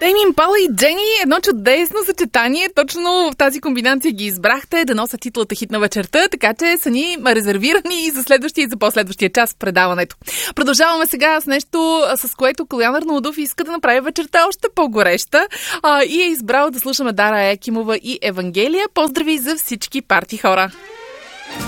Тейми Импала и Джени, едно чудесно съчетание. Точно в тази комбинация ги избрахте да носят титлата хит на вечерта, така че са ни резервирани и за следващия и за последващия час в предаването. Продължаваме сега с нещо, с което Калоян Арнаудов иска да направи вечерта още по-гореща и е избрал да слушаме Дара Екимова и Евангелия. Поздрави за всички парти хора!